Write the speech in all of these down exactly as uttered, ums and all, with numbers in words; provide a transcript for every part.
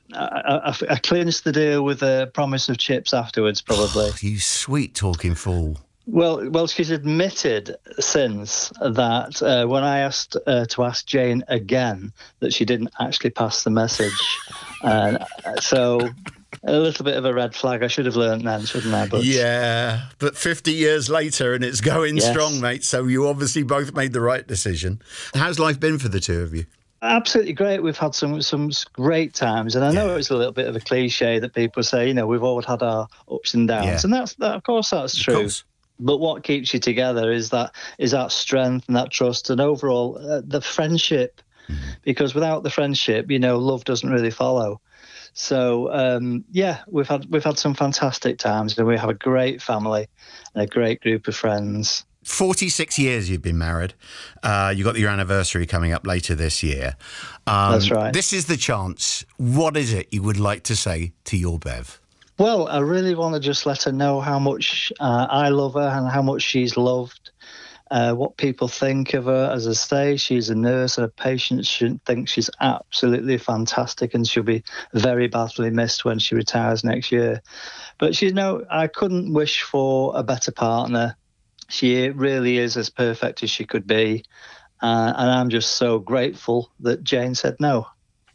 I, I, I clinched the deal with a promise of chips afterwards, probably. Oh, you sweet talking fool. Well, well, she's admitted since that uh, when I asked uh, to ask Jane again, that she didn't actually pass the message. uh, so a little bit of a red flag. I should have learned then, shouldn't I? But yeah, but fifty years later and it's going yes. strong, mate. So you obviously both made the right decision. How's life been for the two of you? Absolutely great. We've had some some great times, and I know yeah. it's a little bit of a cliche that people say, you know, we've all had our ups and downs, yeah. and that's that. Of course, that's true. Course. But what keeps you together is that is that strength and that trust, and overall uh, the friendship. Mm-hmm. Because without the friendship, you know, love doesn't really follow. So um, yeah, we've had we've had some fantastic times, and we have a great family and a great group of friends. forty-six years you've been married. Uh, you've got your anniversary coming up later this year. Um, That's right. This is the chance. What is it you would like to say to your Bev? Well, I really want to just let her know how much uh, I love her and how much she's loved. Uh, what people think of her. As I say, she's a nurse, and her patients should think she's absolutely fantastic, and she'll be very badly missed when she retires next year. But, you know, I couldn't wish for a better partner. She really is as perfect as she could be. Uh, and I'm just so grateful that Jane said no.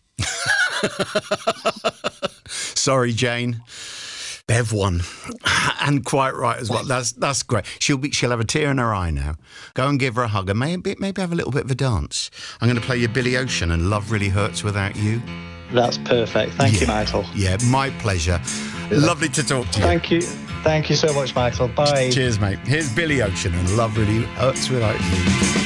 Sorry, Jane. Bev won. And quite right as well. That's that's great. She'll be she'll have a tear in her eye now. Go and give her a hug and maybe maybe have a little bit of a dance. I'm going to play you Billy Ocean and Love Really Hurts Without You. That's perfect. Thank yeah. you, Michael. Yeah, my pleasure. Yeah. Lovely to talk to you. Thank you. Thank you so much, Michael. Bye. Cheers, mate. Here's Billy Ocean and Love Really Hurts Without You.